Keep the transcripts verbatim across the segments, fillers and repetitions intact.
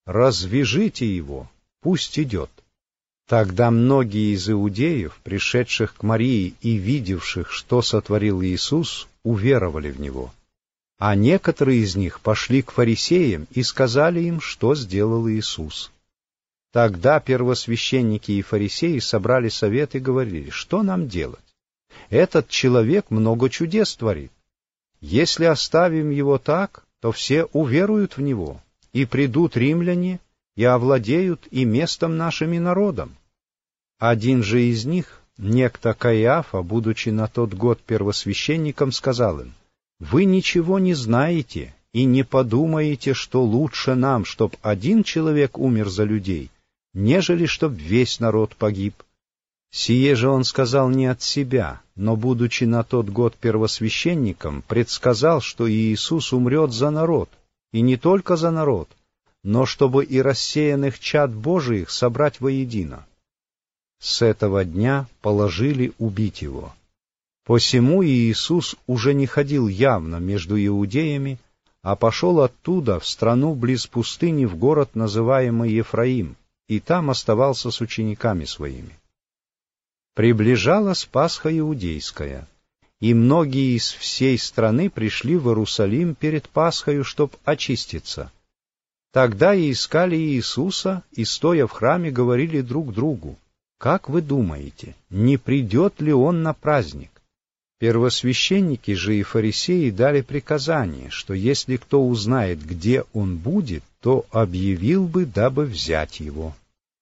развяжите его, пусть идет». Тогда многие из иудеев, пришедших к Марии и видевших, что сотворил Иисус, уверовали в Него. А некоторые из них пошли к фарисеям и сказали им, что сделал Иисус. Тогда первосвященники и фарисеи собрали совет и говорили: что нам делать? Этот человек много чудес творит. Если оставим его так, то все уверуют в него, и придут римляне, и овладеют и местом нашим, и народом. Один же из них, некто Каиафа, будучи на тот год первосвященником, сказал им: «Вы ничего не знаете и не подумаете, что лучше нам, чтоб один человек умер за людей, нежели чтоб весь народ погиб». Сие же он сказал не от себя, но, будучи на тот год первосвященником, предсказал, что Иисус умрет за народ, и не только за народ, но чтобы и рассеянных чад Божиих собрать воедино. С этого дня положили убить его. Посему Иисус уже не ходил явно между иудеями, а пошел оттуда в страну близ пустыни в город, называемый Ефраим, и там оставался с учениками своими. Приближалась Пасха иудейская, и многие из всей страны пришли в Иерусалим перед Пасхою, чтоб очиститься. Тогда и искали Иисуса, и, стоя в храме, говорили друг другу: «Как вы думаете, не придет ли Он на праздник?» Первосвященники же и фарисеи дали приказание, что если кто узнает, где Он будет, то объявил бы, дабы взять Его.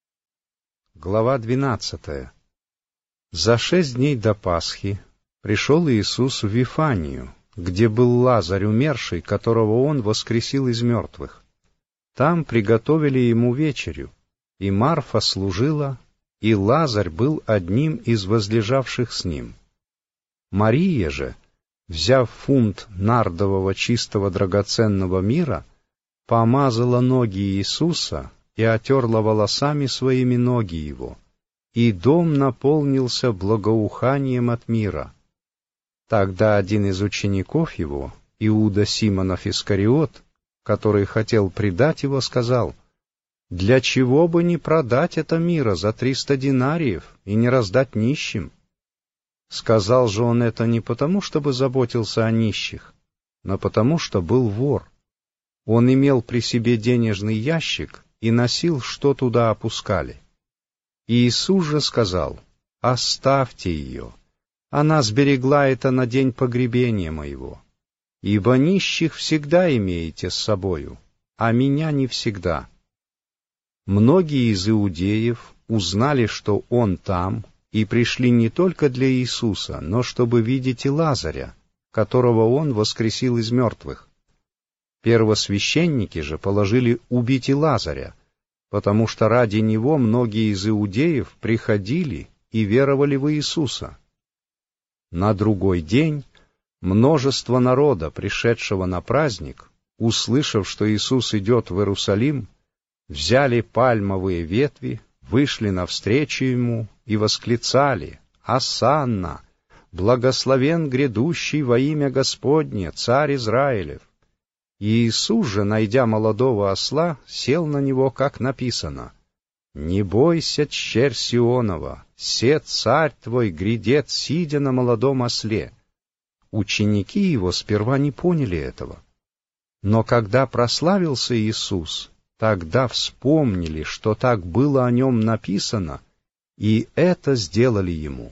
Глава двенадцатая. За шесть дней до Пасхи пришел Иисус в Вифанию, где был Лазарь умерший, которого Он воскресил из мертвых. Там приготовили Ему вечерю, и Марфа служила, и Лазарь был одним из возлежавших с Ним. Мария же, взяв фунт нардового чистого драгоценного мира, помазала ноги Иисуса и отерла волосами своими ноги Его, и дом наполнился благоуханием от мира. Тогда один из учеников Его, Иуда Симонов Искариот, который хотел предать Его, сказал: «Для чего бы не продать это мира за триста динариев и не раздать нищим?» Сказал же он это не потому, чтобы заботился о нищих, но потому, что был вор. Он имел при себе денежный ящик и носил, что туда опускали. Иисус же сказал: «Оставьте ее, она сберегла это на день погребения моего. Ибо нищих всегда имеете с собою, а меня не всегда». Многие из иудеев узнали, что Он там, и пришли не только для Иисуса, но чтобы видеть и Лазаря, которого Он воскресил из мертвых. Первосвященники же положили убить и Лазаря, потому что ради него многие из иудеев приходили и веровали в Иисуса. На другой день множество народа, пришедшего на праздник, услышав, что Иисус идет в Иерусалим, взяли пальмовые ветви, вышли навстречу Ему и восклицали: «Осанна! Благословен грядущий во имя Господне, Царь Израилев!» И Иисус же, найдя молодого осла, сел на него, как написано: «Не бойся, черь Сионова, се царь твой грядет, сидя на молодом осле». Ученики Его сперва не поняли этого. Но когда прославился Иисус, тогда вспомнили, что так было о Нем написано, и это сделали Ему.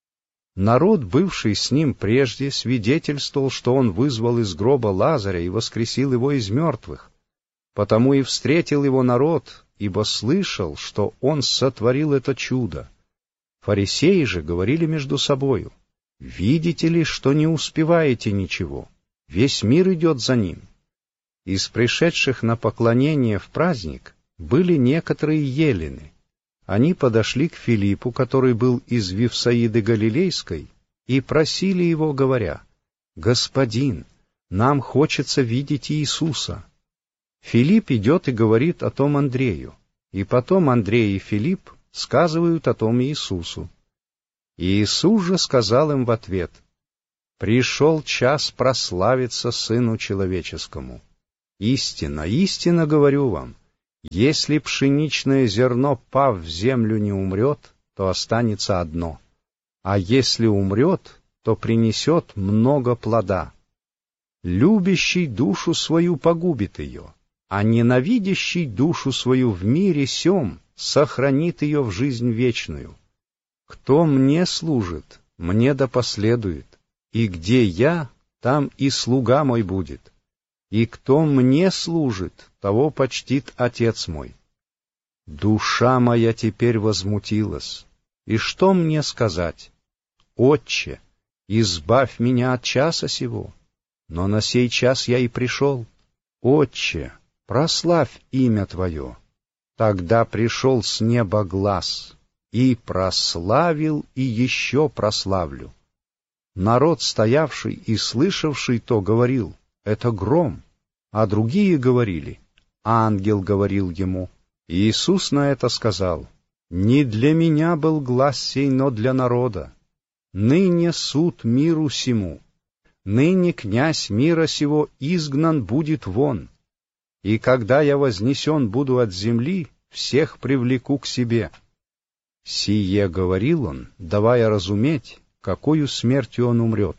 Народ, бывший с Ним прежде, свидетельствовал, что Он вызвал из гроба Лазаря и воскресил его из мертвых. Потому и встретил его народ, ибо слышал, что Он сотворил это чудо. Фарисеи же говорили между собою: «Видите ли, что не успеваете ничего? Весь мир идет за Ним». Из пришедших на поклонение в праздник были некоторые елены. Они подошли к Филиппу, который был из Вифсаиды Галилейской, и просили его, говоря: «Господин, нам хочется видеть Иисуса». Филипп идет и говорит о том Андрею, и потом Андрей и Филипп сказывают о том Иисусу. Иисус же сказал им в ответ: «Пришел час прославиться Сыну Человеческому. Истинно, истинно говорю вам, Если пшеничное зерно, пав в землю, не умрет, то останется одно, а если умрет, то принесет много плода. Любящий душу свою погубит ее, а ненавидящий душу свою в мире сем сохранит ее в жизнь вечную. Кто мне служит, мне да последует, и где я, там и слуга мой будет. И кто мне служит, того почтит Отец мой. Душа моя теперь возмутилась, и что мне сказать? Отче, избавь меня от часа сего, но на сей час я и пришел. Отче, прославь имя Твое. Тогда пришел с неба глас, и прославил, и еще прославлю. Народ, стоявший и слышавший то, говорил: это гром, а другие говорили: ангел говорил ему. И Иисус на это сказал: не для меня был глас сей, но для народа. Ныне суд миру сему, ныне князь мира сего изгнан будет вон. И когда я вознесен буду от земли, всех привлеку к себе. Сие говорил он, давая разуметь, какою смертью он умрет.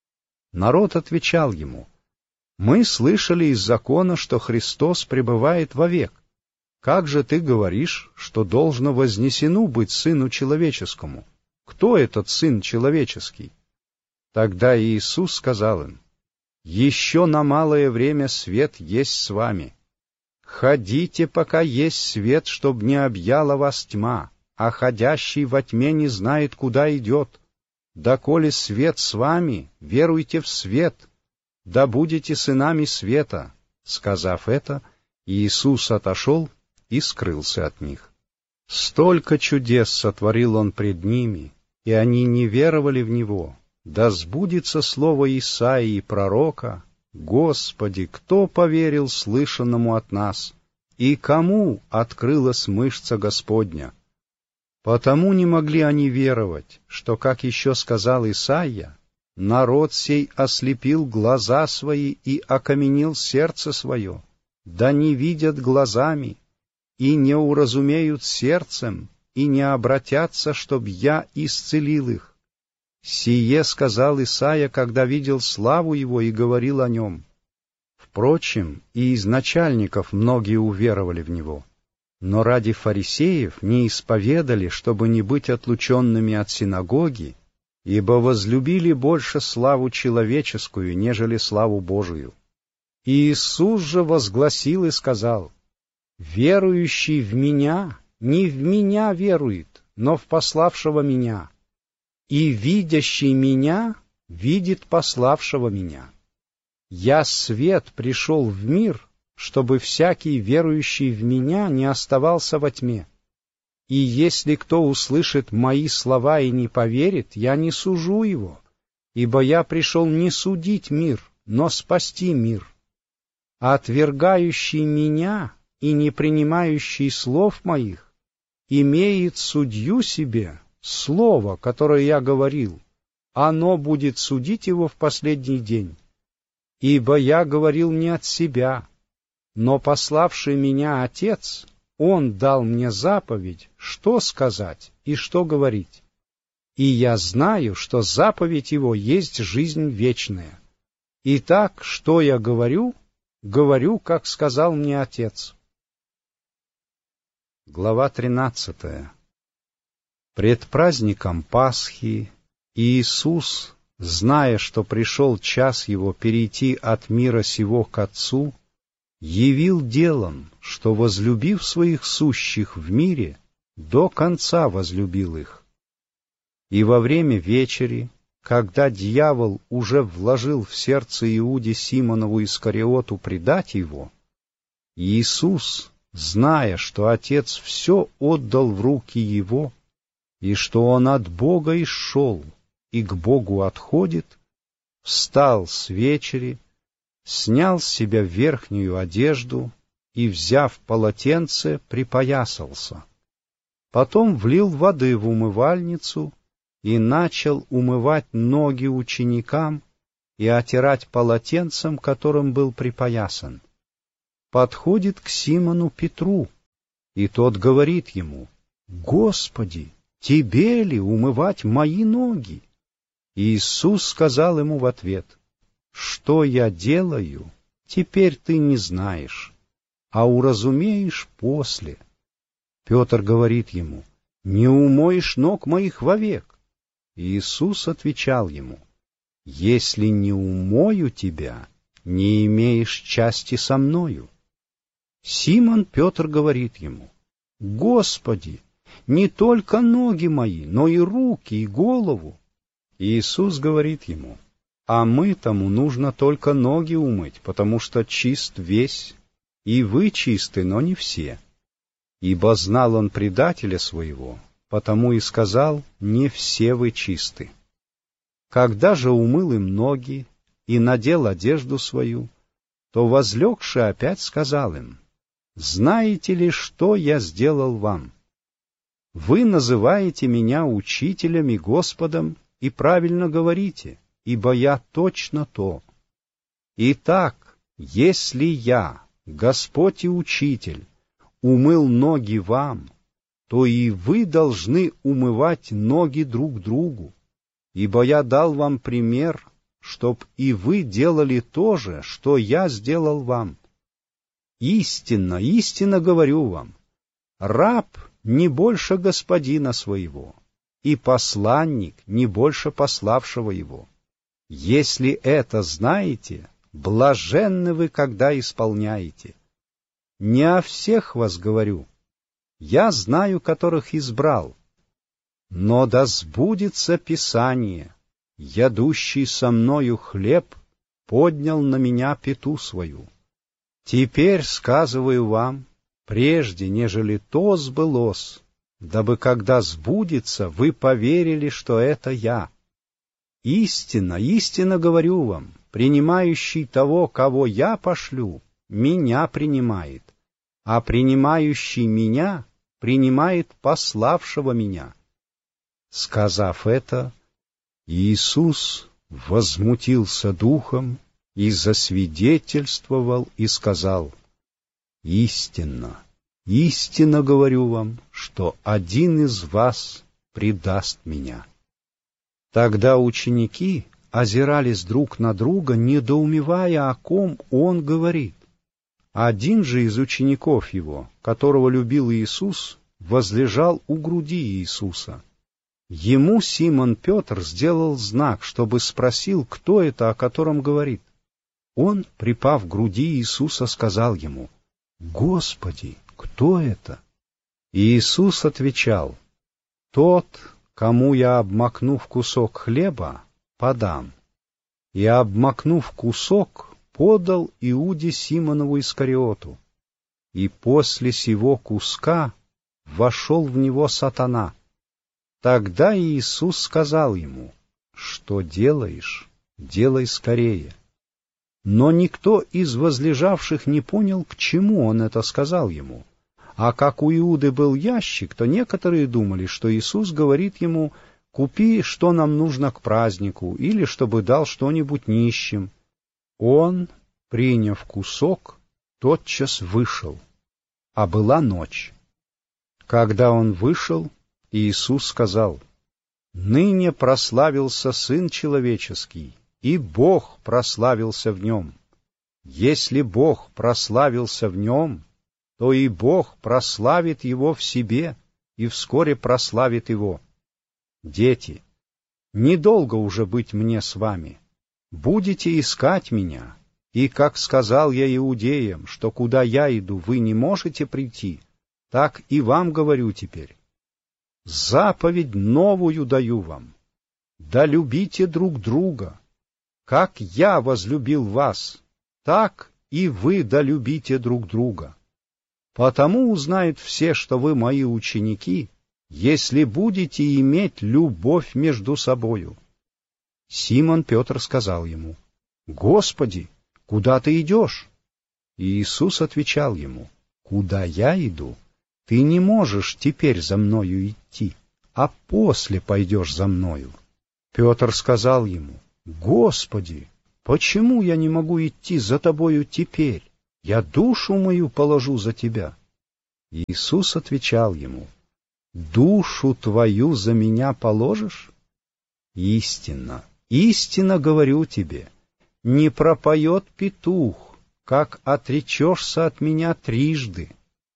Народ отвечал ему: мы слышали из закона, что Христос пребывает вовек. Как же ты говоришь, что должно вознесену быть Сыну Человеческому? Кто этот Сын Человеческий? Тогда Иисус сказал им: еще на малое время свет есть с вами. Ходите, пока есть свет, чтоб не объяла вас тьма, а ходящий во тьме не знает, куда идет. Доколе свет с вами, веруйте в свет, да будете сынами света. Сказав это, Иисус отошел и скрылся от них. Столько чудес сотворил он пред ними, и они не веровали в него. Да сбудется слово Исаии пророка: Господи, кто поверил слышанному от нас, и кому открылась мышца Господня? Потому не могли они веровать, что, как еще сказал Исаия, народ сей ослепил глаза свои и окаменил сердце свое, да не видят глазами, и не уразумеют сердцем, и не обратятся, чтоб я исцелил их. Сие сказал Исаия, когда видел славу его и говорил о нем. Впрочем, и из начальников многие уверовали в него, но ради фарисеев не исповедали, чтобы не быть отлученными от синагоги, ибо возлюбили больше славу человеческую, нежели славу Божию. И Иисус же возгласил и сказал: верующий в Меня не в Меня верует, но в пославшего Меня, и видящий Меня видит пославшего Меня. Я свет пришел в мир, чтобы всякий верующий в Меня не оставался во тьме. И если кто услышит мои слова и не поверит, я не сужу его, ибо я пришел не судить мир, но спасти мир. А отвергающий Меня и не принимающий слов моих имеет судью себе слово, которое я говорил, оно будет судить его в последний день. Ибо я говорил не от себя, но пославший Меня Отец, Он дал мне заповедь, что сказать и что говорить. И я знаю, что заповедь Его есть жизнь вечная. Итак, что я говорю, говорю, как сказал мне Отец. Глава тринадцатая. Пред праздником Пасхи Иисус, зная, что пришел час Его перейти от мира сего к Отцу, явил делом, что, возлюбив своих сущих в мире, до конца возлюбил их. И во время вечери, когда дьявол уже вложил в сердце Иуде Симонову Искариоту предать его, Иисус, зная, что Отец все отдал в руки Его, и что Он от Бога исшел и к Богу отходит, встал с вечери, снял с себя верхнюю одежду и, взяв полотенце, припоясался. Потом влил воды в умывальницу и начал умывать ноги ученикам и отирать полотенцем, которым был припоясан. подходит к Симону Петру, и тот говорит ему: «Господи, тебе ли умывать мои ноги?» И Иисус сказал ему в ответ: «Что я делаю, теперь ты не знаешь, а уразумеешь после». Петр говорит ему: «Не умоешь ног моих вовек». И Иисус отвечал ему: «Если не умою тебя, не имеешь части со мною». Симон Петр говорит ему: «Господи, не только ноги мои, но и руки, и голову». И Иисус говорит ему: «А мы-тому нужно только ноги умыть, потому что чист весь, и вы чисты, но не все». Ибо знал он предателя своего, потому и сказал: «Не все вы чисты». Когда же умыл им ноги и надел одежду свою, то, возлегши, опять сказал им: «Знаете ли, что я сделал вам? Вы называете меня учителем и Господом, и правильно говорите, ибо я точно то. Итак, если я, Господь и Учитель, умыл ноги вам, то и вы должны умывать ноги друг другу, ибо я дал вам пример, чтоб и вы делали то же, что я сделал вам. Истинно, истинно говорю вам, раб не больше господина своего, и посланник не больше пославшего его. Если это знаете, блаженны вы, когда исполняете. Не о всех вас говорю, я знаю, которых избрал, но да сбудется Писание: ядущий со мною хлеб поднял на меня пяту свою. Теперь сказываю вам, прежде, нежели то сбылось, дабы, когда сбудется, вы поверили, что это я. Истинно, истинно говорю вам, принимающий того, кого я пошлю, меня принимает, а принимающий меня принимает пославшего меня». Сказав это, Иисус возмутился духом и засвидетельствовал и сказал: «Истинно, истинно говорю вам, что один из вас предаст меня». Тогда ученики озирались друг на друга, недоумевая, о ком он говорит. Один же из учеников его, которого любил Иисус, возлежал у груди Иисуса. Ему Симон Петр сделал знак, чтобы спросил, кто это, о котором говорит. Он, припав к груди Иисуса, сказал ему: «Господи, кто это?» И Иисус отвечал: «Тот, кому я, обмакнув кусок хлеба, подам». И, обмакнув кусок, подал Иуде Симонову Искариоту. И после сего куска вошел в него сатана. Тогда Иисус сказал ему: «Что делаешь, делай скорее». Но никто из возлежавших не понял, к чему он это сказал ему. А как у Иуды был ящик, то некоторые думали, что Иисус говорит ему: «Купи, что нам нужно к празднику», или чтобы дал что-нибудь нищим. Он, приняв кусок, тотчас вышел, а была ночь. Когда он вышел, Иисус сказал: «Ныне прославился Сын Человеческий, и Бог прославился в нем. Если Бог прославился в нем, то и Бог прославит его в себе, и вскоре прославит его. Дети, недолго уже быть мне с вами. Будете искать меня, и, как сказал я иудеям, что куда я иду, вы не можете прийти, так и вам говорю теперь. Заповедь новую даю вам: да любите друг друга. Как я возлюбил вас, так и вы да любите друг друга. Потому узнают все, что вы мои ученики, если будете иметь любовь между собою». Симон Петр сказал ему: «Господи, куда ты идешь?» И Иисус отвечал ему: «Куда я иду, ты не можешь теперь за мною идти, а после пойдешь за мною». Петр сказал ему: «Господи, почему я не могу идти за тобою теперь? Я душу мою положу за тебя. Иисус отвечал ему: душу твою за меня положишь? Истинно, истинно говорю тебе, не пропоет петух, как отречешься от меня трижды.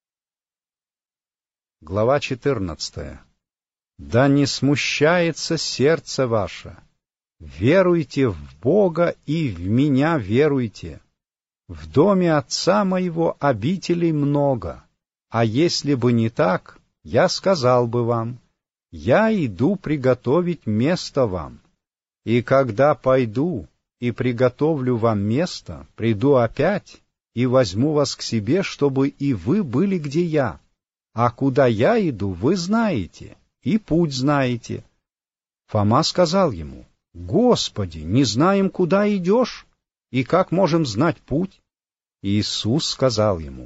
Глава четырнадцатая. Да не смущается сердце ваше. Веруйте в Бога и в меня веруйте. В доме Отца моего обителей много, а если бы не так, я сказал бы вам: я иду приготовить место вам. И когда пойду и приготовлю вам место, приду опять и возьму вас к себе, чтобы и вы были, где я. А куда я иду, вы знаете, и путь знаете. Фома сказал ему: Господи, не знаем, куда идешь, и как можем знать путь? Иисус сказал ему: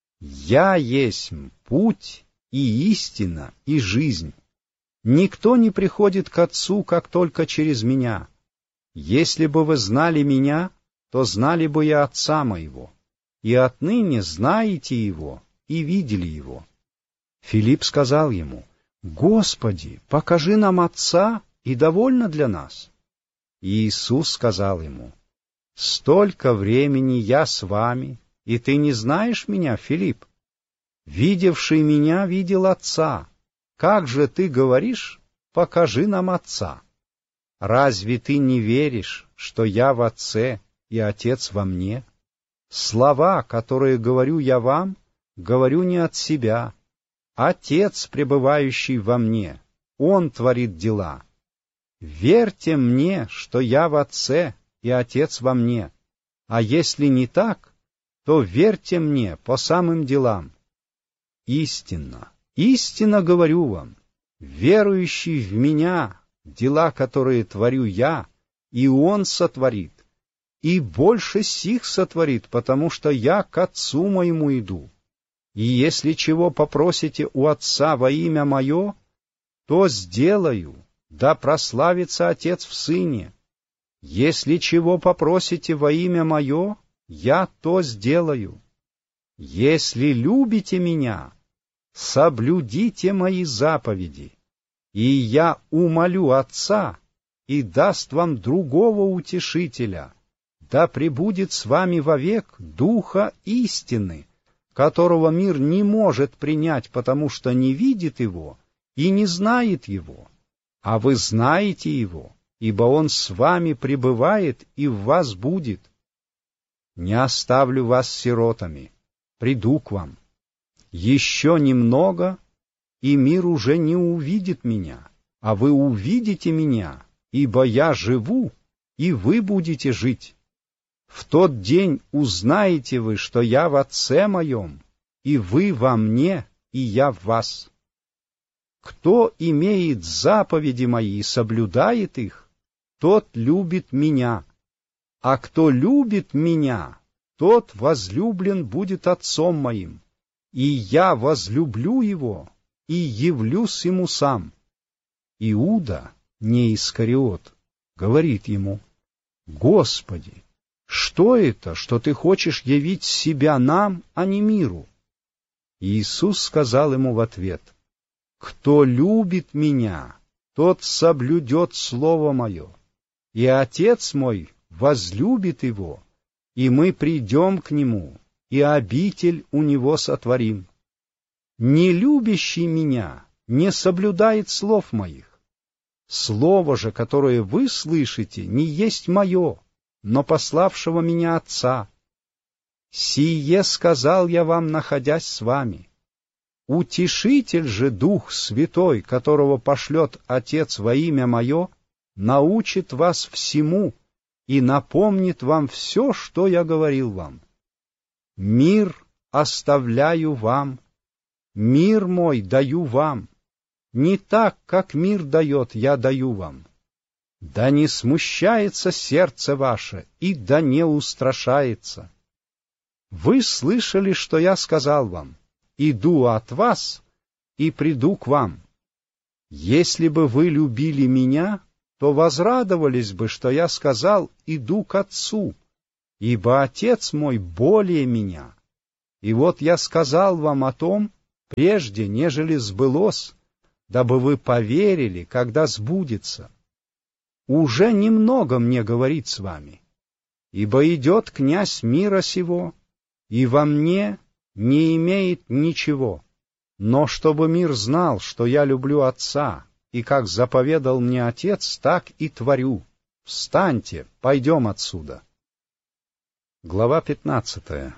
я есть путь и истина и жизнь. Никто не приходит к Отцу, как только через меня. Если бы вы знали меня, то знали бы и Отца моего, и отныне знаете его и видели его. Филипп сказал ему: Господи, покажи нам Отца, и довольно для нас. И Иисус сказал ему: столько времени я с вами, и ты не знаешь меня, Филипп? Видевший меня видел Отца. Как же ты говоришь: покажи нам Отца? Разве ты не веришь, что я в Отце и Отец во мне? Слова, которые говорю я вам, говорю не от себя. Отец, пребывающий во мне, Он творит дела. Верьте мне, что я в Отце и Отец во мне. А если не так, то верьте мне по самым делам. Истинно, истинно говорю вам, верующий в меня, дела, которые творю я, и Он сотворит, и больше сих сотворит, потому что я к Отцу моему иду. И если чего попросите у Отца во имя Мое, то сделаю, да прославится Отец в Сыне. Если чего попросите во имя Мое, я то сделаю. Если любите Меня, соблюдите Мои заповеди, и я умолю Отца, и даст вам другого утешителя, да пребудет с вами вовек Духа истины, которого мир не может принять, потому что не видит Его и не знает Его. А вы знаете Его, ибо Он с вами пребывает и в вас будет. Не оставлю вас сиротами, приду к вам. Еще немного, и мир уже не увидит Меня, а вы увидите Меня, ибо я живу, и вы будете жить. В тот день узнаете вы, что я в Отце Моем, и вы во мне, и я в вас. Кто имеет заповеди Мои и соблюдает их, тот любит Меня, а кто любит Меня, тот возлюблен будет Отцом Моим, и я возлюблю его и явлюсь ему сам. Иуда, не Искариот, говорит ему: Господи, что это, что ты хочешь явить себя нам, а не миру? Иисус сказал ему в ответ: кто любит Меня, тот соблюдет Слово Мое, и Отец Мой возлюбит его, и мы придем к Нему, и обитель у Него сотворим. Не любящий Меня не соблюдает слов Моих. Слово же, которое вы слышите, не есть Мое, но пославшего Меня Отца. Сие сказал я вам, находясь с вами. Утешитель же Дух Святой, которого пошлет Отец во имя Мое, научит вас всему и напомнит вам все, что я говорил вам. Мир оставляю вам, мир мой даю вам. Не так, как мир дает, я даю вам. Да не смущается сердце ваше, и да не устрашается. Вы слышали, что я сказал вам: иду от вас и приду к вам. Если бы вы любили меня, то возрадовались бы, что я сказал: иду к Отцу, ибо Отец мой более меня. И вот я сказал вам о том, прежде, нежели сбылось, дабы вы поверили, когда сбудется. Уже немного мне говорить с вами, ибо идет князь мира сего, и во мне не имеет ничего. Но чтобы мир знал, что я люблю Отца, и как заповедал мне Отец, так и творю. Встаньте, пойдем отсюда. Глава пятнадцатая.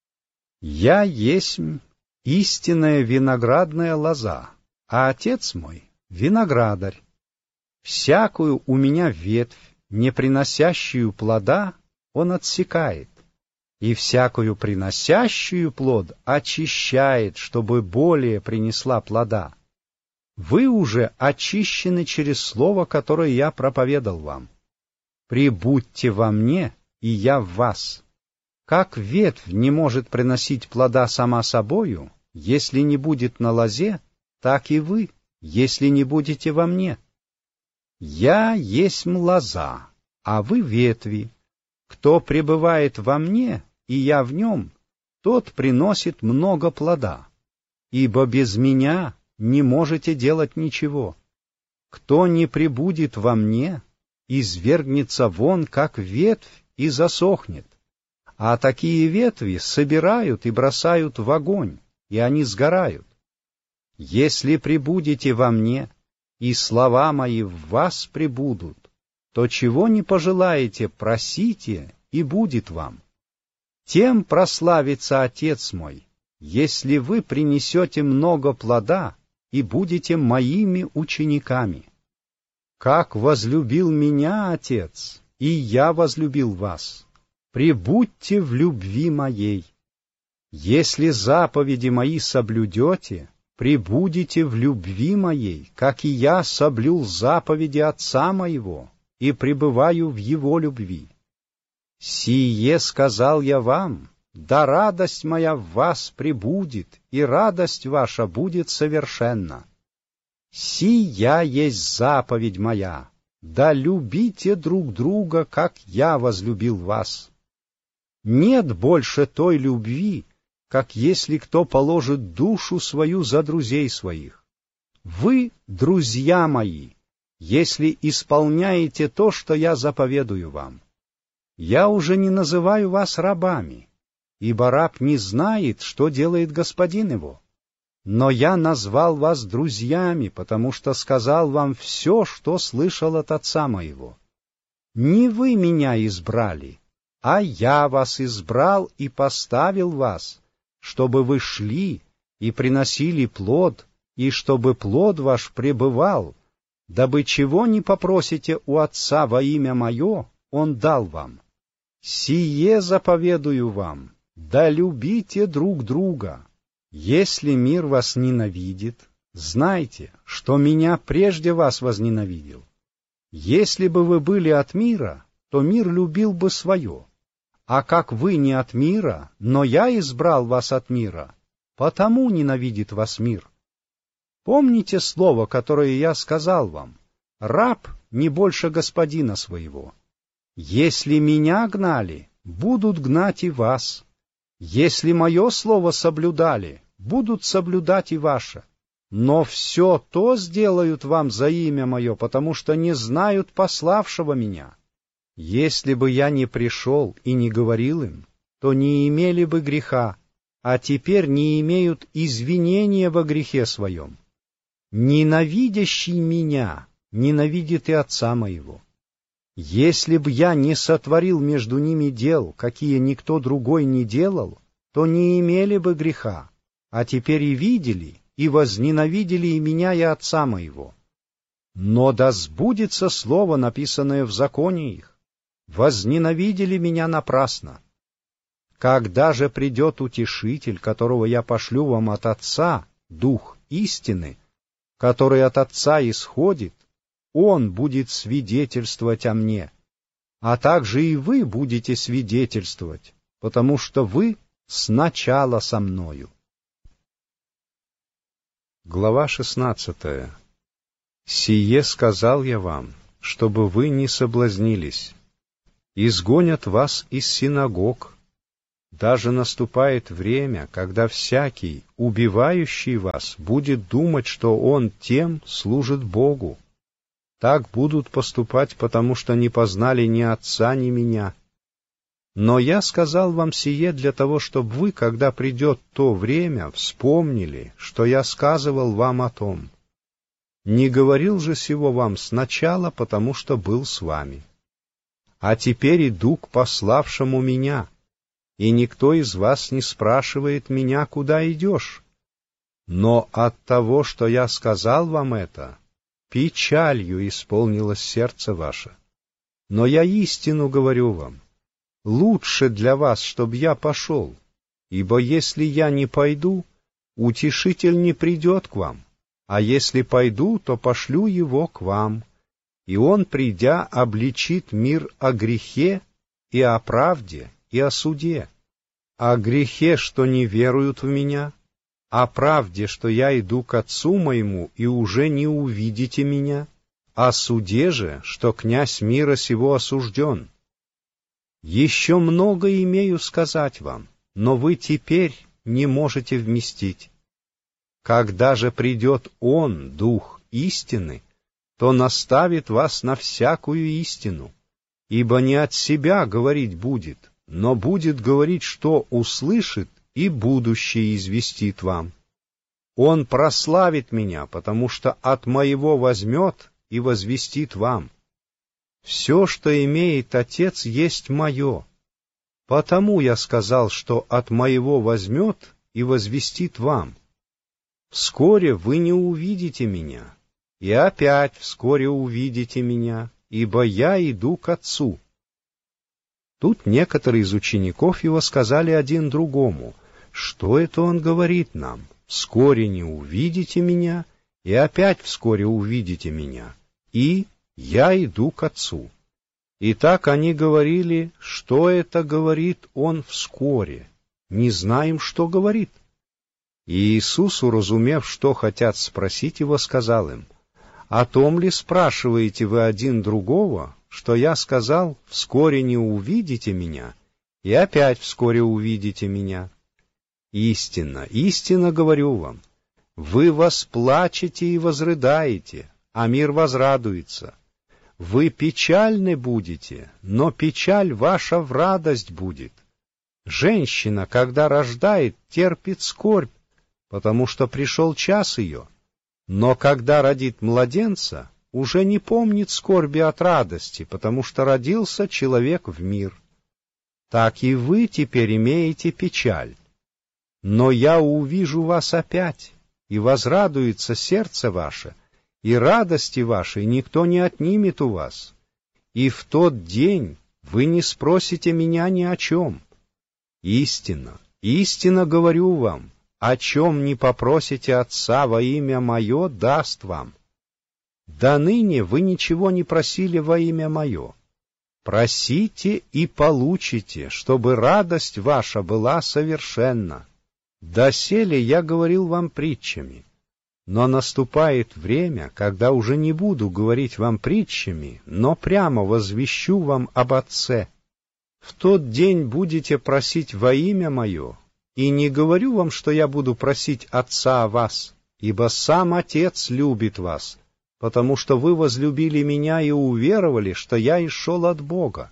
Я есмь истинная виноградная лоза, а Отец мой — виноградарь. Всякую у меня ветвь, не приносящую плода, Он отсекает, и всякую приносящую плод очищает, чтобы более принесла плода. Вы уже очищены через слово, которое я проповедал вам. Прибудьте во мне, и я в вас. Как ветвь не может приносить плода сама собою, если не будет на лозе, так и вы, если не будете во мне. Я есмь лоза, а вы ветви. Кто пребывает во мне, и я в нем, тот приносит много плода, ибо без меня не можете делать ничего. Кто не пребудет во мне, извергнется вон, как ветвь, и засохнет. А такие ветви собирают и бросают в огонь, и они сгорают. Если пребудете во мне, и слова мои в вас пребудут, то чего не пожелаете, просите, и будет вам. Тем прославится Отец мой, если вы принесете много плода и будете моими учениками. Как возлюбил меня Отец, и я возлюбил вас. Пребудьте в любви моей. Если заповеди мои соблюдете, пребудете в любви моей, как и я соблюл заповеди Отца моего, и пребываю в его любви. Сие сказал я вам, да радость моя в вас пребудет, и радость ваша будет совершенна. Сия есть заповедь моя, да любите друг друга, как я возлюбил вас. Нет больше той любви, как если кто положит душу свою за друзей своих. Вы, друзья мои, если исполняете то, что я заповедую вам. Я уже не называю вас рабами, ибо раб не знает, что делает господин его. Но я назвал вас друзьями, потому что сказал вам все, что слышал от Отца моего. Не вы меня избрали, а я вас избрал и поставил вас, чтобы вы шли и приносили плод, и чтобы плод ваш пребывал, дабы чего не попросите у Отца во имя мое, Он дал вам. Сие заповедую вам, да любите друг друга. Если мир вас ненавидит, знайте, что меня прежде вас возненавидел. Если бы вы были от мира, то мир любил бы свое. А как вы не от мира, но я избрал вас от мира, потому ненавидит вас мир. Помните слово, которое я сказал вам: раб не больше господина своего. Если меня гнали, будут гнать и вас. Если мое слово соблюдали, будут соблюдать и ваше. Но все то сделают вам за имя мое, потому что не знают пославшего меня. Если бы я не пришел и не говорил им, то не имели бы греха, а теперь не имеют извинения во грехе своем. Ненавидящий меня ненавидит и Отца моего. Если б я не сотворил между ними дел, какие никто другой не делал, то не имели бы греха, а теперь и видели, и возненавидели и меня, и Отца моего. Но да сбудется слово, написанное в законе их: возненавидели меня напрасно. Когда же придет Утешитель, которого я пошлю вам от Отца, Дух истины, который от Отца исходит, Он будет свидетельствовать о мне, а также и вы будете свидетельствовать, потому что вы сначала со мною. Глава шестнадцатая. Сие сказал я вам, чтобы вы не соблазнились. изгонят вас из синагог. Даже наступает время, когда всякий, убивающий вас, будет думать, что он тем служит Богу. Так будут поступать, потому что не познали ни Отца, ни Меня. Но я сказал вам сие для того, чтобы вы, когда придет то время, вспомнили, что я сказывал вам о том. Не говорил же сего вам сначала, потому что был с вами. А теперь иду к пославшему Меня, и никто из вас не спрашивает Меня, куда идешь. Но от того, что я сказал вам это, печалью исполнилось сердце ваше. Но я истину говорю вам, лучше для вас, чтоб я пошел, ибо если я не пойду, утешитель не придет к вам, а если пойду, то пошлю его к вам, и он, придя, обличит мир о грехе и о правде и о суде, о грехе, что не веруют в меня, о правде, что я иду к Отцу моему, и уже не увидите меня, о суде же, что князь мира сего осужден. Еще много имею сказать вам, но вы теперь не можете вместить. Когда же придет Он, Дух истины, то наставит вас на всякую истину, ибо не от себя говорить будет, но будет говорить, что услышит, и будущее известит вам. Он прославит Меня, потому что от Моего возьмет и возвестит вам. Все, что имеет Отец, есть Мое. Потому я сказал, что от Моего возьмет и возвестит вам. Вскоре вы не увидите Меня, и опять вскоре увидите Меня, ибо я иду к Отцу. Тут некоторые из учеников Его сказали один другому: что это Он говорит нам? Вскоре не увидите Меня, и опять вскоре увидите Меня, и я иду к Отцу. И так они говорили, что это говорит Он вскоре. Не знаем, что говорит. И Иисус, уразумев, что хотят спросить Его, сказал им: о том ли спрашиваете вы один другого, что я сказал, вскоре не увидите Меня, и опять вскоре увидите Меня? Истинно, истинно говорю вам, вы восплачете и возрыдаете, а мир возрадуется. Вы печальны будете, но печаль ваша в радость будет. Женщина, когда рождает, терпит скорбь, потому что пришел час ее. Но когда родит младенца, уже не помнит скорби от радости, потому что родился человек в мир. Так и вы теперь имеете печаль. Но я увижу вас опять, и возрадуется сердце ваше, и радости вашей никто не отнимет у вас. И в тот день вы не спросите меня ни о чем. Истинно, истинно говорю вам, о чем не попросите Отца во имя Мое, даст вам. До ныне вы ничего не просили во имя Мое. Просите и получите, чтобы радость ваша была совершенна. Доселе я говорил вам притчами, но наступает время, когда уже не буду говорить вам притчами, но прямо возвещу вам об Отце. В тот день будете просить во имя Мое, и не говорю вам, что я буду просить Отца о вас, ибо сам Отец любит вас, потому что вы возлюбили Меня и уверовали, что я исшел от Бога.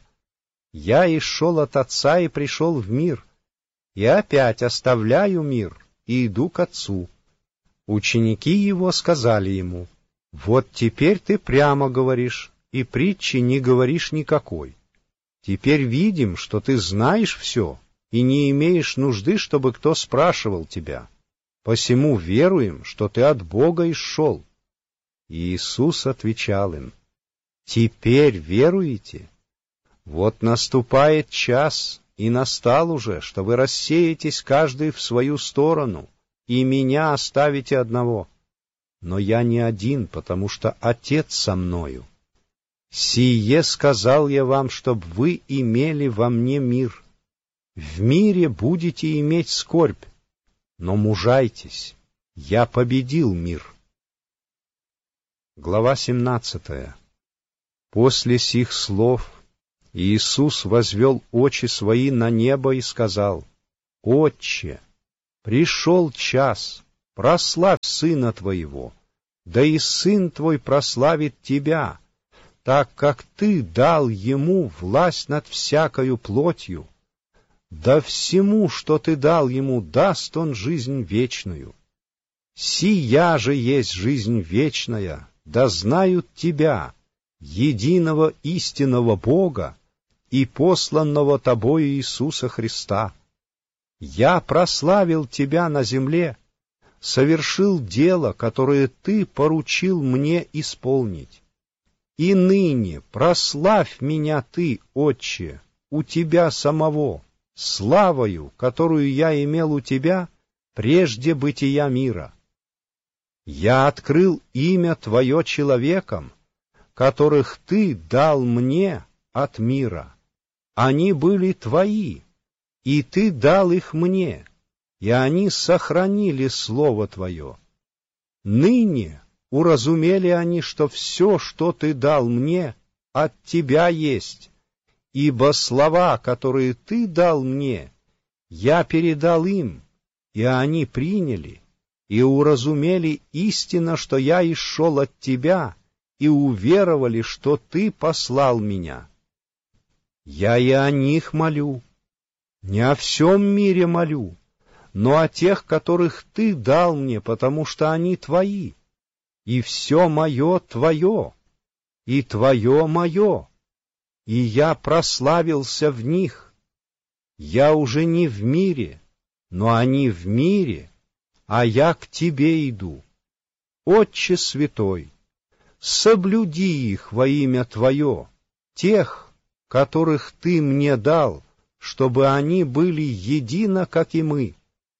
Я исшел от Отца и пришел в мир, и опять оставляю мир и иду к Отцу. Ученики Его сказали Ему: вот теперь ты прямо говоришь, и притчи не говоришь никакой. Теперь видим, что ты знаешь все, и не имеешь нужды, чтобы кто спрашивал тебя. Посему веруем, что ты от Бога исшел. И Иисус отвечал им: теперь веруете? Вот наступает час, и настал уже, что вы рассеетесь каждый в свою сторону, и Меня оставите одного. Но я не один, потому что Отец со мною. Сие сказал я вам, чтоб вы имели во Мне мир. В мире будете иметь скорбь, но мужайтесь, я победил мир. Глава семнадцатая. После сих слов Иисус возвел очи свои на небо и сказал: «Отче, пришел час, прославь Сына Твоего, да и Сын Твой прославит Тебя, так как Ты дал Ему власть над всякою плотью. Да всему, что Ты дал Ему, даст Он жизнь вечную. Сия же есть жизнь вечная, да знают Тебя, единого истинного Бога и посланного Тобою Иисуса Христа. Я прославил Тебя на земле, совершил дело, которое Ты поручил мне исполнить. И ныне прославь меня Ты, Отче, у Тебя самого, славою, которую я имел у Тебя прежде бытия мира. Я открыл имя Твое человекам, которых Ты дал мне от мира. Они были Твои, и Ты дал их мне, и они сохранили Слово Твое. Ныне уразумели они, что все, что Ты дал мне, от Тебя есть, ибо слова, которые Ты дал мне, я передал им, и они приняли, и уразумели истинно, что я исшел от Тебя, и уверовали, что Ты послал меня. Я и о них молю, не о всем мире молю, но о тех, которых Ты дал мне, потому что они Твои, и все мое Твое, и Твое мое, и я прославился в них. Я уже не в мире, но они в мире, а я к Тебе иду. Отче Святой, соблюди их во имя Твое, тех, которых Ты мне дал, чтобы они были едино, как и мы.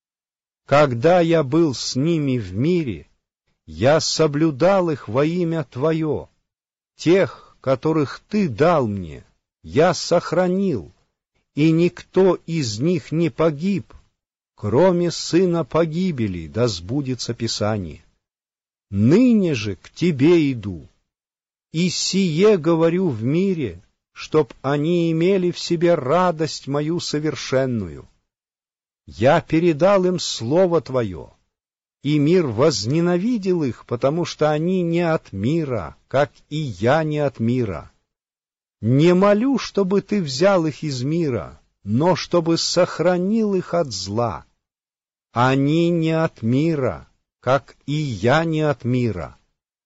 Когда я был с ними в мире, я соблюдал их во имя Твое. Тех, которых Ты дал мне, я сохранил, и никто из них не погиб, кроме сына погибели, да сбудется Писание. Ныне же к Тебе иду, и сие говорю в мире, чтоб они имели в себе радость мою совершенную. Я передал им Слово Твое, и мир возненавидел их, потому что они не от мира, как и я не от мира. Не молю, чтобы Ты взял их из мира, но чтобы сохранил их от зла. Они не от мира, как и я не от мира.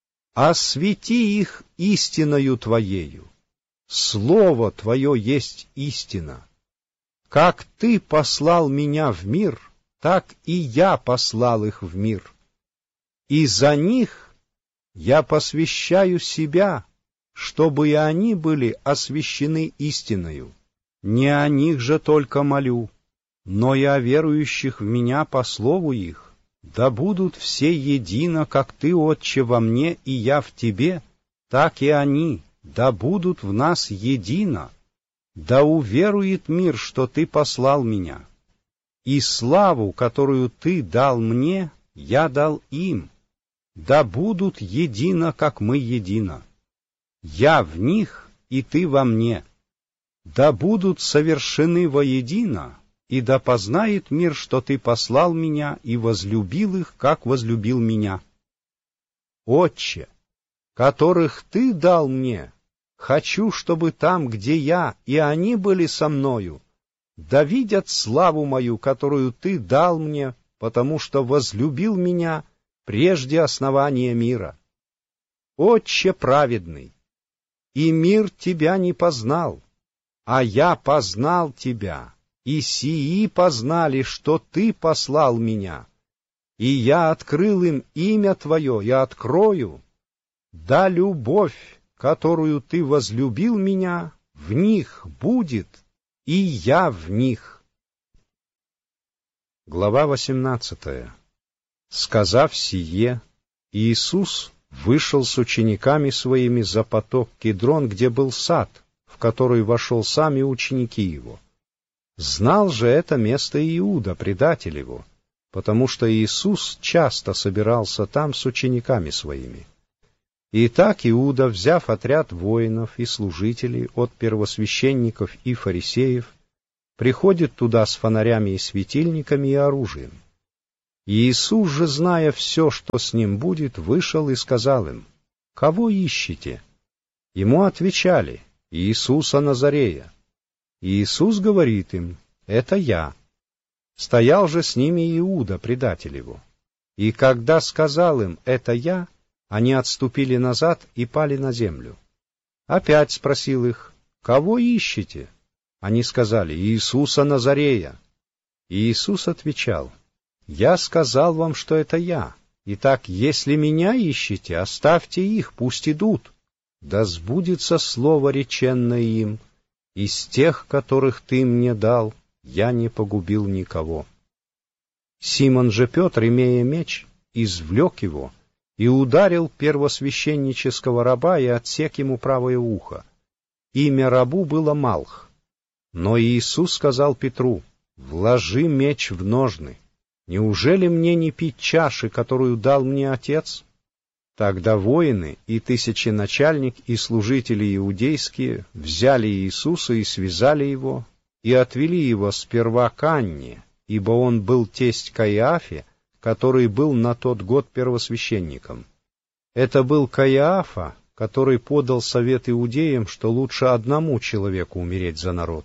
Освети их истиною Твоею. Слово Твое есть истина. Как Ты послал меня в мир, так и я послал их в мир. И за них я посвящаю себя, чтобы и они были освящены истиною. Не о них же только молю, но и о верующих в меня по слову их. Да будут все едино, как Ты, Отче, во мне и я в Тебе, так и они. Да будут в нас едино, да уверует мир, что Ты послал меня. И славу, которую Ты дал мне, я дал им, да будут едино, как мы едино. Я в них, и Ты во мне. Да будут совершены воедино, и да познает мир, что Ты послал меня и возлюбил их, как возлюбил меня. Отче, которых Ты дал мне, хочу, чтобы там, где я, и они были со мною, да видят славу мою, которую Ты дал мне, потому что возлюбил меня прежде основания мира. Отче праведный, и мир Тебя не познал, а я познал Тебя, и сии познали, что Ты послал меня, и я открыл им имя Твое, и открою. Да любовь, которую Ты возлюбил меня, в них будет, и я в них. Глава восемнадцатая. Сказав сие, Иисус вышел с учениками своими за поток Кидрон, где был сад, в который вошел сам и ученики его. Знал же это место Иуда, предатель его, потому что Иисус часто собирался там с учениками своими. Итак, Иуда, взяв отряд воинов и служителей от первосвященников и фарисеев, приходит туда с фонарями и светильниками и оружием. И Иисус же, зная все, что с ним будет, вышел и сказал им: «Кого ищете?» Ему отвечали: «Иисуса Назарея». И Иисус говорит им: «Это я». Стоял же с ними Иуда, предатель его. И когда сказал им: «Это я», они отступили назад и пали на землю. Опять спросил их: «Кого ищете?» Они сказали: «Иисуса Назарея». И Иисус отвечал: «Я сказал вам, что это я. Итак, если меня ищете, оставьте их, пусть идут. Да сбудется слово, реченное им: из тех, которых ты мне дал, я не погубил никого». Симон же Петр, имея меч, извлек его и ударил первосвященнического раба и отсек ему правое ухо. Имя рабу было Малх. Но Иисус сказал Петру: «Вложи меч в ножны. Неужели мне не пить чаши, которую дал мне Отец?» Тогда воины и тысяченачальник и служители иудейские взяли Иисуса и связали его, и отвели его сперва к Анне, ибо он был тесть Каиафе, который был на тот год первосвященником. Это был Каиафа, который подал совет иудеям, что лучше одному человеку умереть за народ.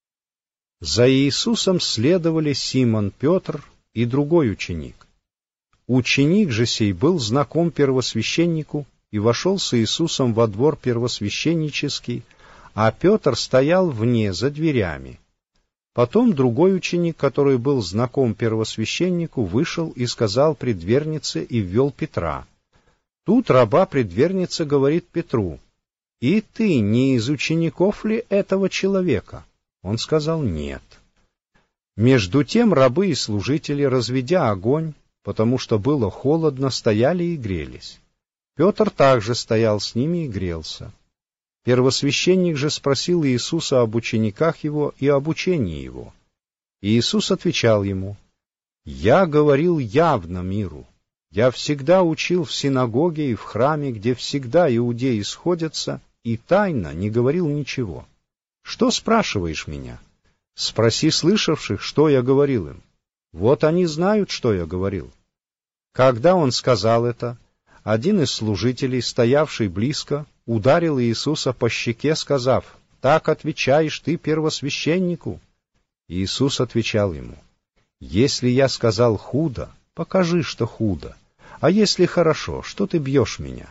За Иисусом следовали Симон Петр и другой ученик. Ученик же сей был знаком первосвященнику и вошел с Иисусом во двор первосвященнический, а Петр стоял вне, за дверями. Потом другой ученик, который был знаком первосвященнику, вышел и сказал предвернице и ввел Петра. Тут раба предверница говорит Петру: «И ты не из учеников ли этого человека?» Он сказал: «Нет». Между тем рабы и служители, разведя огонь, потому что было холодно, стояли и грелись. Петр также стоял с ними и грелся. Первосвященник же спросил Иисуса об учениках его и об учении его. И Иисус отвечал ему: «Я говорил явно миру. Я всегда учил в синагоге и в храме, где всегда иудеи сходятся, и тайно не говорил ничего. Что спрашиваешь меня? Спроси слышавших, что я говорил им. Вот они знают, что я говорил». Когда он сказал это, один из служителей, стоявший близко, ударил Иисуса по щеке, сказав: «Так отвечаешь ты первосвященнику?» Иисус отвечал ему: «Если я сказал худо, покажи, что худо, а если хорошо, что ты бьешь меня?»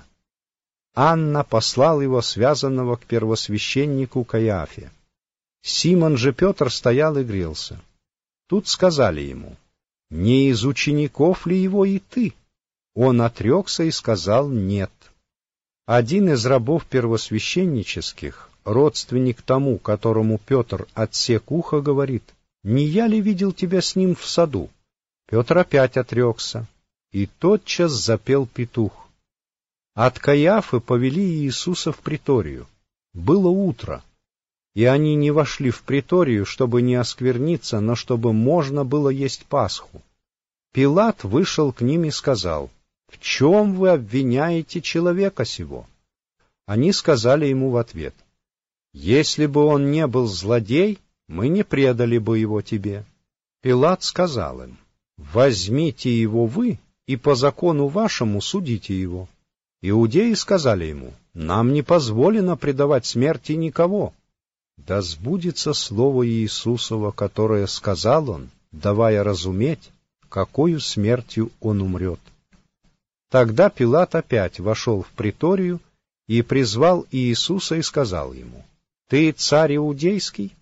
Анна послал его связанного к первосвященнику Каиафе. Симон же Петр стоял и грелся. Тут сказали ему: «Не из учеников ли его и ты?» Он отрекся и сказал: «Нет». Один из рабов первосвященнических, родственник тому, которому Петр отсек ухо, говорит: «Не я ли видел тебя с ним в саду?» Петр опять отрекся, и тотчас запел петух. От Каиафы повели Иисуса в приторию. Было утро, и они не вошли в приторию, чтобы не оскверниться, но чтобы можно было есть Пасху. Пилат вышел к ним и сказал: «В чем вы обвиняете человека сего?» Они сказали ему в ответ: «Если бы он не был злодей, мы не предали бы его тебе». Пилат сказал им: «Возьмите его вы и по закону вашему судите его». Иудеи сказали ему: «Нам не позволено предавать смерти никого». Да сбудется слово Иисусово, которое сказал он, давая разуметь, какою смертью он умрет. Тогда Пилат опять вошел в приторию и призвал Иисуса и сказал ему: «Ты царь иудейский?»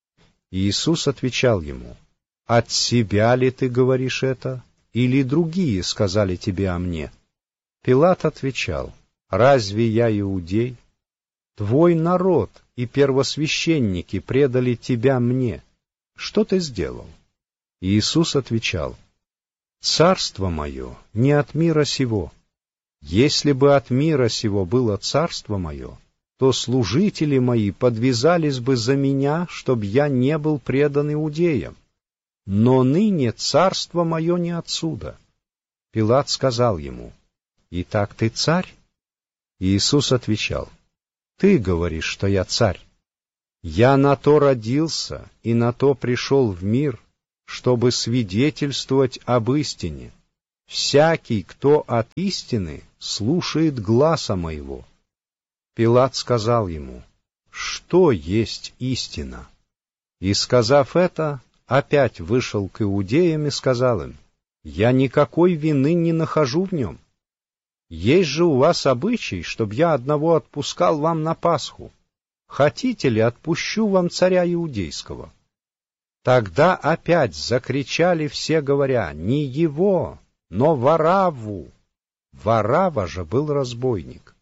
Иисус отвечал ему: «От себя ли ты говоришь это, или другие сказали тебе о мне?» Пилат отвечал: «Разве я иудей? Твой народ и первосвященники предали тебя мне. Что ты сделал?» Иисус отвечал: «Царство мое не от мира сего. Если бы от мира сего было царство мое, то служители мои подвязались бы за меня, чтоб я не был предан иудеям. Но ныне царство мое не отсюда». Пилат сказал ему: «Итак ты царь?» Иисус отвечал: «Ты говоришь, что я царь. Я на то родился и на то пришел в мир, чтобы свидетельствовать об истине. Всякий, кто от истины, слушает гласа моего». Пилат сказал ему: «Что есть истина?» И, сказав это, опять вышел к иудеям и сказал им: «Я никакой вины не нахожу в нем. Есть же у вас обычай, чтобы я одного отпускал вам на Пасху. Хотите ли, отпущу вам царя иудейского?» Тогда опять закричали все, говоря: «Не его, но Варавву». Варава же был разбойник.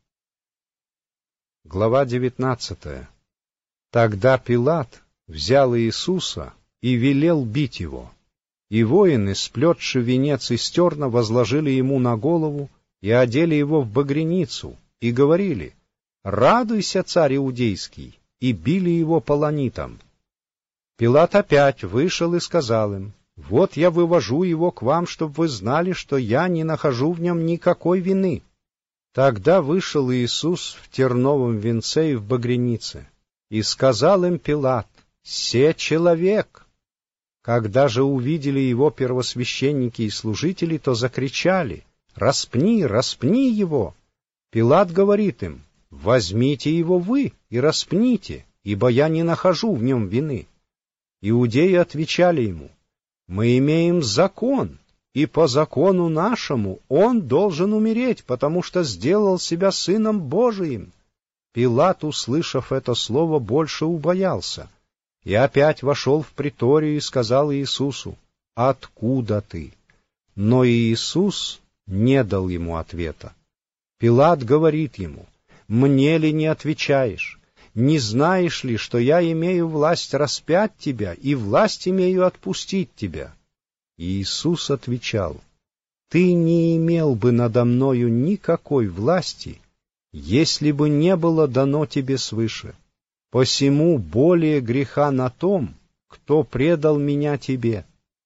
Глава девятнадцатая. Тогда Пилат взял Иисуса и велел бить его. И воины, сплетши венец из терна, возложили ему на голову и одели его в багряницу, и говорили: «Радуйся, царь иудейский!» и били его полонитом. Пилат опять вышел и сказал им: «Вот я вывожу его к вам, чтобы вы знали, что я не нахожу в нем никакой вины». Тогда вышел Иисус в терновом венце и в багрянице, и сказал им Пилат: «Се человек». Когда же увидели его первосвященники и служители, то закричали: «Распни, распни его!» Пилат говорит им: «Возьмите его вы и распните, ибо я не нахожу в нем вины». Иудеи отвечали ему: «Мы имеем закон, и по закону нашему он должен умереть, потому что сделал себя сыном Божиим». Пилат, услышав это слово, больше убоялся, и опять вошел в приторию и сказал Иисусу: «Откуда ты?» Но Иисус не дал ему ответа. Пилат говорит ему: «Мне ли не отвечаешь? Не знаешь ли, что я имею власть распять тебя и власть имею отпустить тебя?» И Иисус отвечал: «Ты не имел бы надо мною никакой власти, если бы не было дано тебе свыше. Посему более греха на том, кто предал меня тебе».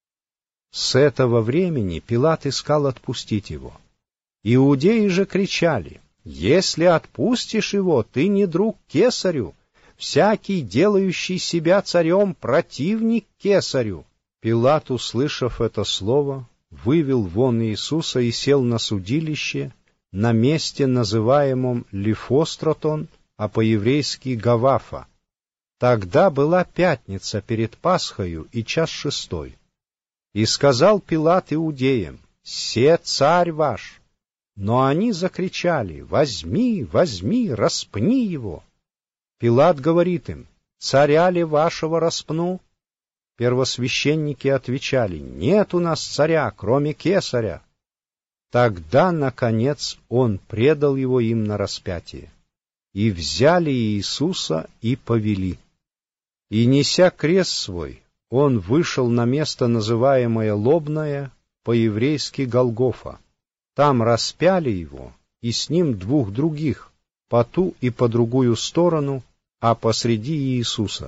С этого времени Пилат искал отпустить его. Иудеи же кричали: «Если отпустишь его, ты не друг кесарю. Всякий, делающий себя царем, противник кесарю». Пилат, услышав это слово, вывел вон Иисуса и сел на судилище на месте, называемом Лифостратон, а по-еврейски Гавафа. Тогда была пятница перед Пасхою и час шестой. И сказал Пилат иудеям: «Се царь ваш». Но они закричали: «Возьми, возьми, распни его». Пилат говорит им: «Царя ли вашего распну?» Первосвященники отвечали: «Нет у нас царя, кроме кесаря». Тогда, наконец, он предал его им на распятие. И взяли Иисуса и повели. И, неся крест свой, он вышел на место, называемое Лобное, по-еврейски Голгофа. Там распяли его, и с ним двух других, по ту и по другую сторону, а посреди Иисуса.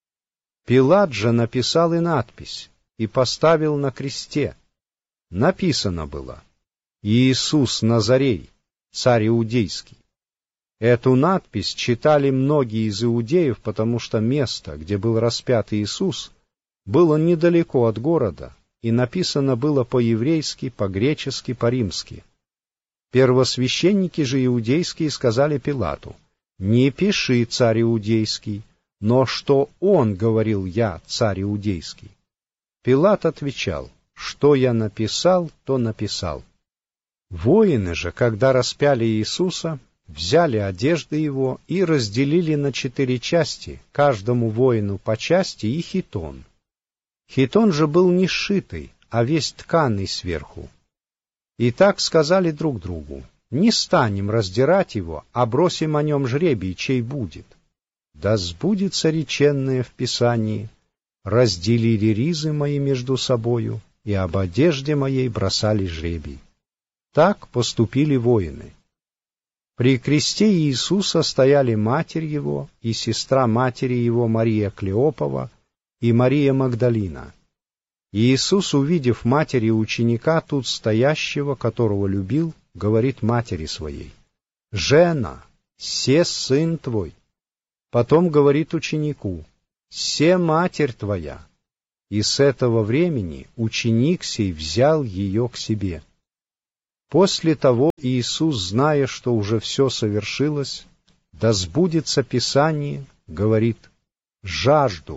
Пилат же написал и надпись, и поставил на кресте. Написано было: «Иисус Назарей, царь иудейский». Эту надпись читали многие из иудеев, потому что место, где был распят Иисус, было недалеко от города, и написано было по-еврейски, по-гречески, по-римски. Первосвященники же иудейские сказали Пилату: «Не пиши, царь иудейский, но что он говорил: я царь иудейский». Пилат отвечал: «Что я написал, то написал». Воины же, когда распяли Иисуса, взяли одежды его и разделили на четыре части, каждому воину по части и хитон. Хитон же был не сшитый, а весь тканый сверху. И так сказали друг другу: «Не станем раздирать его, а бросим о нем жребий, чей будет». Да сбудется реченное в Писании: «Разделили ризы мои между собою, и об одежде моей бросали жребий». Так поступили воины. При кресте Иисуса стояли матерь его и сестра матери его Мария Клеопова и Мария Магдалина. И Иисус, увидев матери ученика тут стоящего, которого любил, говорит матери своей: «Жена, се сын твой». Потом говорит ученику: «Се матерь твоя». И с этого времени ученик сей взял ее к себе. После того Иисус, зная, что уже все совершилось, да сбудется Писание, говорит: «Жажду».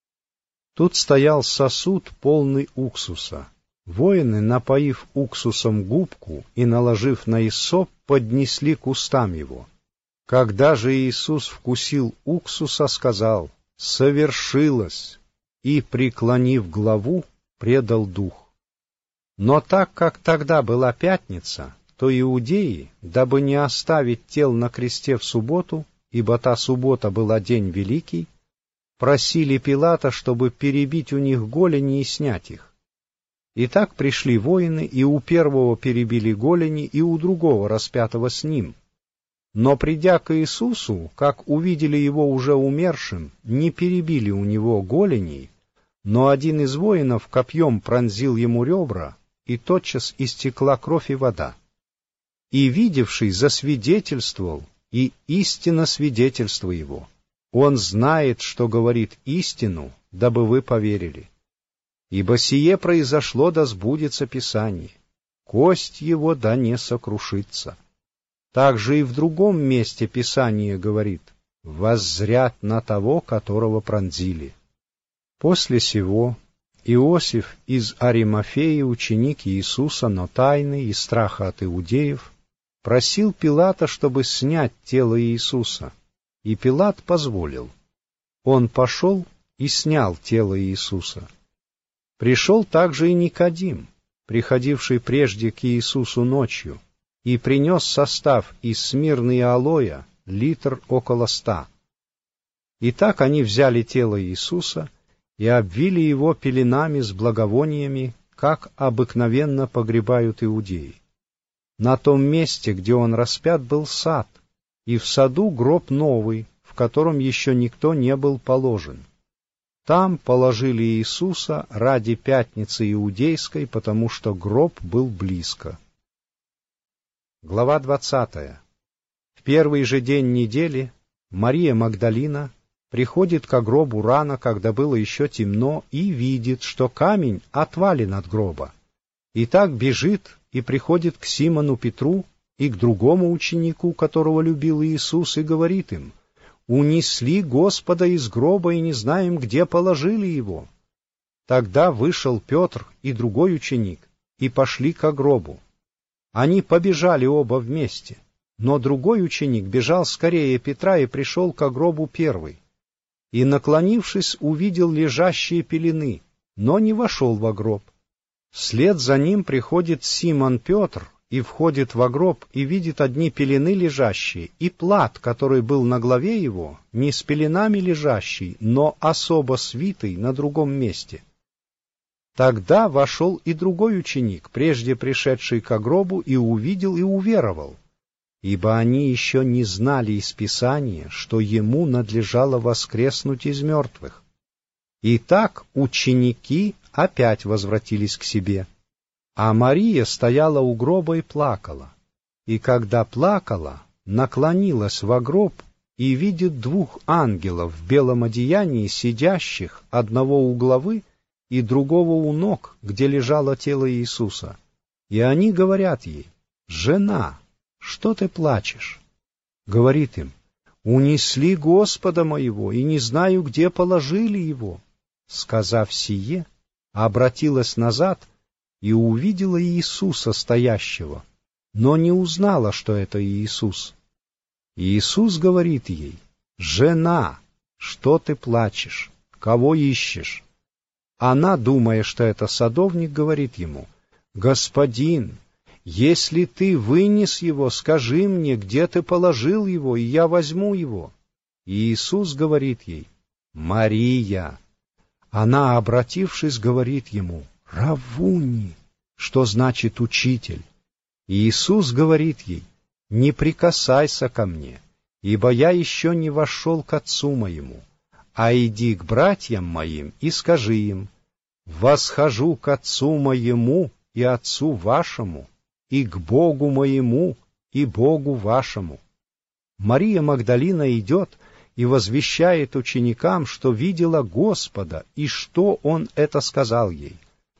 Тут стоял сосуд, полный уксуса. Воины, напоив уксусом губку и наложив на иссоп, поднесли к устам его. Когда же Иисус вкусил уксуса, сказал: «Совершилось», и, преклонив главу, предал дух. Но так как тогда была пятница, то иудеи, дабы не оставить тел на кресте в субботу, ибо та суббота была день великий, просили Пилата, чтобы перебить у них голени и снять их. И так пришли воины, и у первого перебили голени, и у другого распятого с ним. Но, придя к Иисусу, как увидели его уже умершим, не перебили у него голеней, но один из воинов копьем пронзил ему ребра, и тотчас истекла кровь и вода. И видевший засвидетельствовал, и истинно свидетельство его. Он знает, что говорит истину, дабы вы поверили. Ибо сие произошло, да сбудется Писание: кость его да не сокрушится. Также и в другом месте Писание говорит: воззрят на того, которого пронзили. После сего Иосиф из Аримафеи, ученик Иисуса, но тайный, из страха от иудеев, просил Пилата, чтобы снять тело Иисуса, и Пилат позволил. Он пошел и снял тело Иисуса. Пришел также и Никодим, приходивший прежде к Иисусу ночью, и принес состав из смирны и алоя, литр около ста. И так они взяли тело Иисуса и обвили его пеленами с благовониями, как обыкновенно погребают иудеи. На том месте, где он распят, был сад, и в саду гроб новый, в котором еще никто не был положен. Там положили Иисуса ради пятницы иудейской, потому что гроб был близко. Глава двадцатая. В первый же день недели Мария Магдалина приходит к гробу рано, когда было еще темно, и видит, что камень отвален от гроба. И так бежит и приходит к Симону Петру и к другому ученику, которого любил Иисус, и говорит им: «Унесли Господа из гроба, и не знаем, где положили его». Тогда вышел Петр и другой ученик, и пошли к гробу. Они побежали оба вместе, но другой ученик бежал скорее Петра и пришел к гробу первый. И, наклонившись, увидел лежащие пелены, но не вошел во гроб. Вслед за ним приходит Симон Петр и входит во гроб, и видит одни пелены лежащие, и плат, который был на главе его, не с пеленами лежащий, но особо свитый на другом месте. Тогда вошел и другой ученик, прежде пришедший к гробу, и увидел и уверовал, ибо они еще не знали из Писания, что ему надлежало воскреснуть из мертвых. Итак, ученики опять возвратились к себе, а Мария стояла у гроба и плакала. И когда плакала, наклонилась во гроб и видит двух ангелов в белом одеянии, сидящих, одного у главы и другого у ног, где лежало тело Иисуса. И они говорят ей: «Жена, что ты плачешь?» Говорит им: «Унесли Господа моего, и не знаю, где положили его». Сказав сие, обратилась назад и увидела Иисуса стоящего, но не узнала, что это Иисус. Иисус говорит ей: «Жена, что ты плачешь? Кого ищешь?» Она, думая, что это садовник, говорит ему: «Господин, если ты вынес его, скажи мне, где ты положил его, и я возьму его». И Иисус говорит ей: «Мария». Она, обратившись, говорит ему: «Раввуни», что значит «учитель». И Иисус говорит ей: «Не прикасайся ко мне, ибо я еще не вошел к Отцу моему, а иди к братьям моим и скажи им: восхожу к Отцу моему и Отцу вашему, и к Богу моему и Богу вашему». Мария Магдалина идет и возвещает ученикам, что видела Господа, и что Он это сказал ей.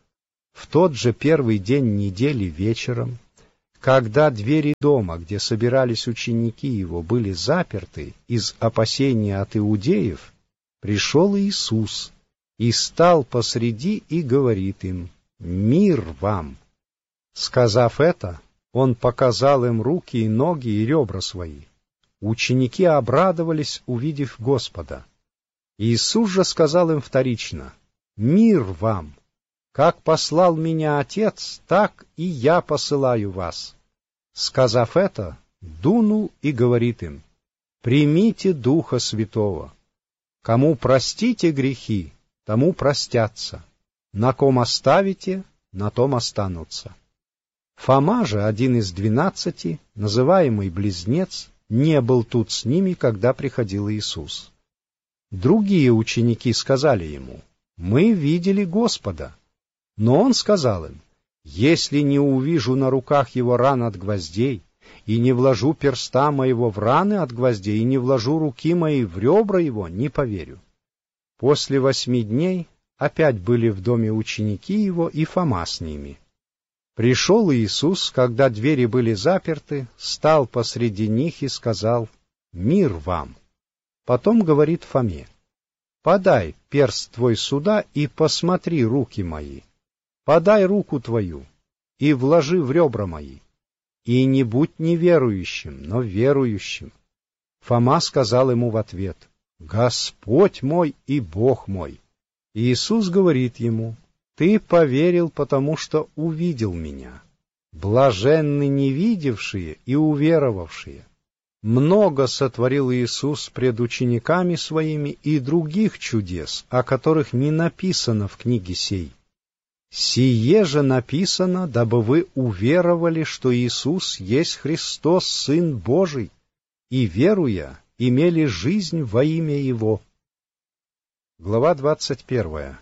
В тот же первый день недели вечером, когда двери дома, где собирались ученики Его, были заперты из опасения от иудеев, пришел Иисус и стал посреди и говорит им: «Мир вам!» Сказав это, Он показал им руки и ноги и ребра свои. Ученики обрадовались, увидев Господа. Иисус же сказал им вторично: «Мир вам! Как послал меня Отец, так и я посылаю вас». Сказав это, дунул и говорит им: «Примите Духа Святого. Кому простите грехи, тому простятся. На ком оставите, на том останутся». Фома же, один из двенадцати, называемый Близнец, не был тут с ними, когда приходил Иисус. Другие ученики сказали ему: «Мы видели Господа». Но он сказал им: «Если не увижу на руках его ран от гвоздей, и не вложу перста моего в раны от гвоздей, и не вложу руки мои в ребра его, не поверю». После восьми дней опять были в доме ученики его, и Фома с ними. Пришел Иисус, когда двери были заперты, стал посреди них и сказал: «Мир вам!» Потом говорит Фоме: «Подай перст твой сюда и посмотри руки мои. Подай руку твою и вложи в ребра мои. И не будь неверующим, но верующим». Фома сказал ему в ответ: «Господь мой и Бог мой». Иисус говорит ему: «Ты поверил, потому что увидел меня. Блаженны невидевшие и уверовавшие». Много сотворил Иисус пред учениками своими и других чудес, о которых не написано в книге сей. Сие же написано, дабы вы уверовали, что Иисус есть Христос, Сын Божий, и, веруя, имели жизнь во имя Его. Глава двадцать первая.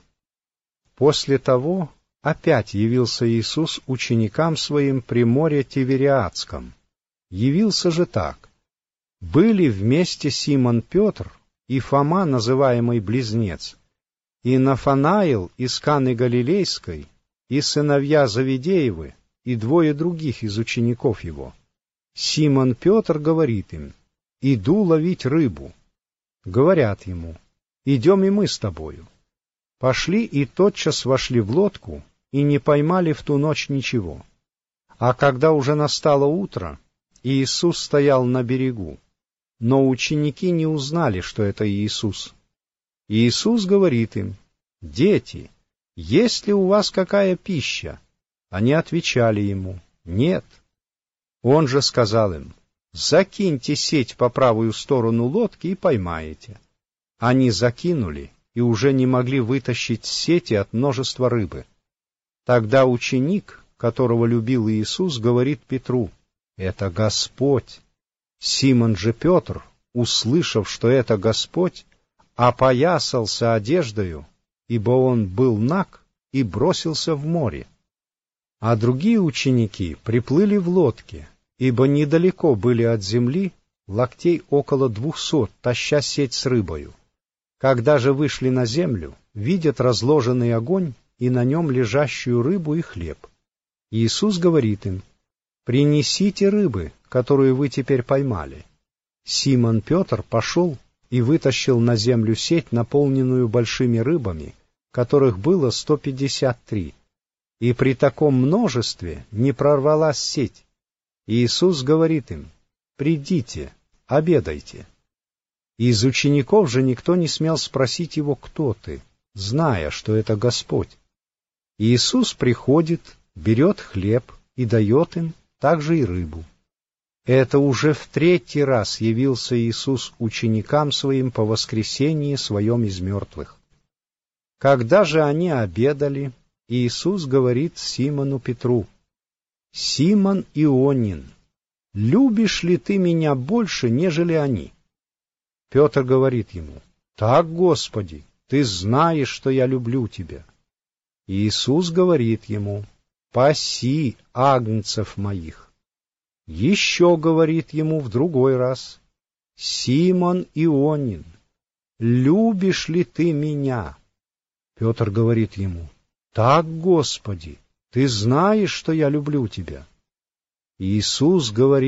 После того опять явился Иисус ученикам Своим при море Тивериадском. Явился же так: были вместе Симон Петр и Фома, называемый Близнец, и Нафанаил из Каны Галилейской, и сыновья Завидеевы, и двое других из учеников его. Симон Петр говорит им: «Иду ловить рыбу». Говорят ему: «Идем и мы с тобою». Пошли и тотчас вошли в лодку, и не поймали в ту ночь ничего. А когда уже настало утро, Иисус стоял на берегу, но ученики не узнали, что это Иисус. Иисус говорит им: «Дети, есть ли у вас какая пища?» Они отвечали ему: «Нет». Он же сказал им: «Закиньте сеть по правую сторону лодки и поймаете». Они закинули и уже не могли вытащить сети от множества рыбы. Тогда ученик, которого любил Иисус, говорит Петру: «Это Господь». Симон же Петр, услышав, что это Господь, опоясался одеждою, ибо он был наг, и бросился в море. А другие ученики приплыли в лодке, ибо недалеко были от земли, локтей около двухсот, таща сеть с рыбою. Когда же вышли на землю, видят разложенный огонь и на нем лежащую рыбу и хлеб. Иисус говорит им: «Принесите рыбы, которую вы теперь поймали». Симон Петр пошел и вытащил на землю сеть, наполненную большими рыбами, которых было сто пятьдесят три. И при таком множестве не прорвалась сеть. Иисус говорит им: «Придите, обедайте». Из учеников же никто не смел спросить его: «Кто ты?», зная, что это Господь. Иисус приходит, берет хлеб и дает им, также и рыбу. Это уже в третий раз явился Иисус ученикам Своим по воскресении Своем из мертвых. Когда же они обедали, Иисус говорит Симону Петру: «Симон Ионин, любишь ли ты меня больше, нежели они?» Петр говорит ему: «Так, Господи, ты знаешь, что я люблю тебя». Иисус говорит ему: «Паси агнцев моих». Еще говорит ему в другой раз: «Симон Ионин, любишь ли ты меня?» Петр говорит ему: «Так, Господи, ты знаешь, что я люблю тебя». Иисус говорит: